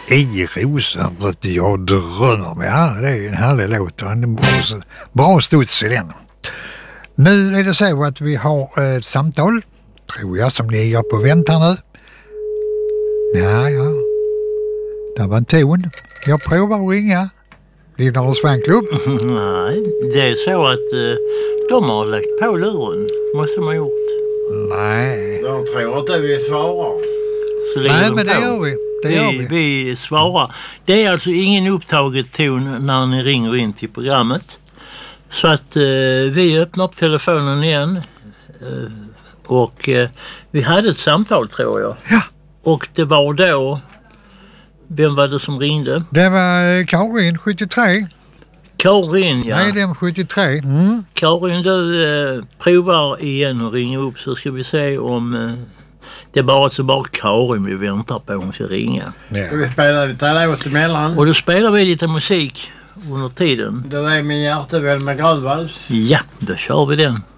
I rosenrött jag drömmer mig. Ja, det är en härlig låt och en bra studs i den. Nu är det så att vi har ett samtal, tror jag, som ligger på vänt här nu. Ja. Det var en ton. Jag provar att ringa. Lindahls fanklubb. Nej, det är så att de har lagt på luren. Måste de ha gjort. Nej. De tror inte vi svarar. Nej, men det gör vi. Vi svarar. Det är alltså ingen upptaget ton när ni ringer in till programmet. Så att vi öppnar upp telefonen igen. Och vi hade ett samtal, tror jag. Ja. Och det var då... Vem var det som ringde? Det var Karin, 73. Karin, ja. Nej, den 73. Karin, du provar igen och ringer upp, så ska vi se om... det är bara Karin vi väntar på hon ska ringa. Ja. Vi spelar lite låt emellan. Och då spelar vi lite musik under tiden. Det är min hjärtevän med Grövals. Ja, då kör vi den.